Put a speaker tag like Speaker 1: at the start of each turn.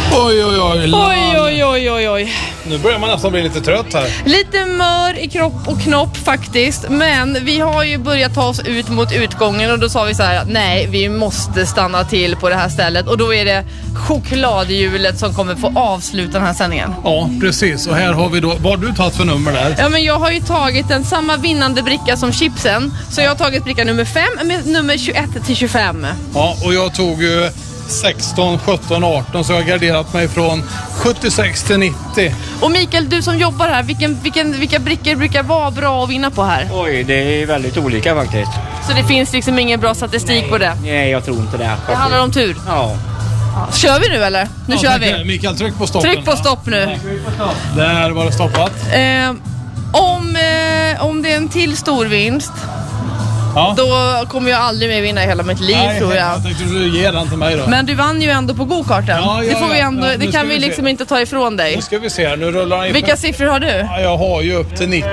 Speaker 1: Oj, oj, oj.
Speaker 2: Oj, oj, oj, oj, oj.
Speaker 1: Nu börjar man nästan bli lite trött här.
Speaker 2: Lite mör i kropp och knopp faktiskt. Men vi har ju börjat ta oss ut mot utgången. Och då sa vi så här: nej, vi måste stanna till på det här stället. Och då är det chokladhjulet som kommer få avsluta den här sändningen.
Speaker 1: Ja, precis. Och här har vi då, vad har du tagit för nummer där?
Speaker 2: Ja, men jag har ju tagit samma vinnande bricka som chipsen. Så jag har tagit bricka nummer 5 med nummer 21 till 25.
Speaker 1: Ja, och jag tog ju 16, 17, 18, så jag har garderat mig från 76 till 90.
Speaker 2: Och Mikael, du som jobbar här, vilka brickor brukar vara bra att vinna på här?
Speaker 3: Oj, det är väldigt olika faktiskt.
Speaker 2: Så det finns liksom ingen bra statistik på det?
Speaker 3: Nej, jag tror inte det.
Speaker 2: Det handlar om tur?
Speaker 3: Ja.
Speaker 2: Kör vi nu eller? Nu kör vi.
Speaker 1: Mikael, tryck på stoppen.
Speaker 2: Tryck på stopp nu.
Speaker 1: Där var det stoppat.
Speaker 2: Om det är en till stor vinst,
Speaker 1: Ja.
Speaker 2: då kommer jag aldrig mer vinna i hela mitt liv, tror jag.
Speaker 1: Jag tänkte du ge den till mig då.
Speaker 2: Men du vann ju ändå på go-karten.
Speaker 1: Ja,
Speaker 2: det får vi ändå,
Speaker 1: ja,
Speaker 2: det kan vi liksom inte ta ifrån dig.
Speaker 1: Nu ska vi se här, nu rullar han in.
Speaker 2: Vilka siffror har du?
Speaker 1: Ja, jag har ju upp till 90.